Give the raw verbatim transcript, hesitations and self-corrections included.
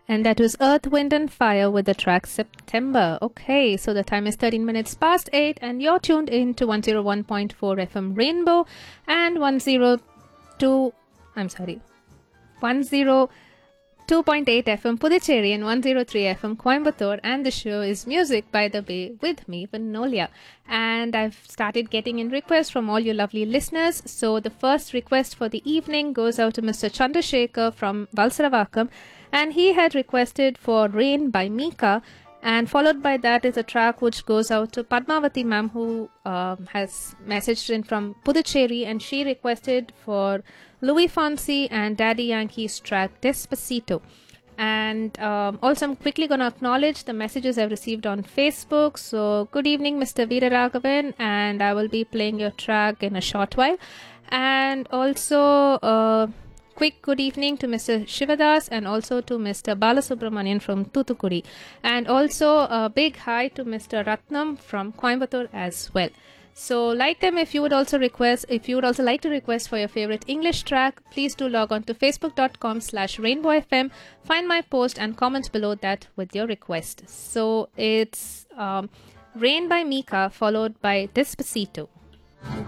And that was Earth, Wind and Fire with the track September. Okay, so the time is thirteen minutes past eight and you're tuned in to one oh one point four F M Rainbow and one oh two, I'm sorry, one oh two point eight F M Puducherry and one oh three F M Coimbatore, and the show is Music by the Bay with me, Vinolia. And I've started getting in requests from all you lovely listeners. So the first request for the evening goes out to Mister Chandrasekhar from Valsaravakam, and he had requested for Rain by Mika, and followed by that is a track which goes out to Padmavati ma'am, who um, has messaged in from Puducherry, and she requested for Louis Fonsi and Daddy Yankee's track Despacito. And um, also I'm quickly going to acknowledge the messages I've received on Facebook. So good evening, Mister Veera Raghavan, and I will be playing your track in a short while. And also uh, quick good evening to Mister Shivadas and also to Mister Balasubramanian from Thuthukudi. And also a big hi to Mister Ratnam from Coimbatore as well. So like them, if you would also request, if you would also like to request for your favorite English track, please do log on to facebook.com slash rainbowfm, find my post and comment below that with your request. So it's um, Rain by Mika followed by Despacito.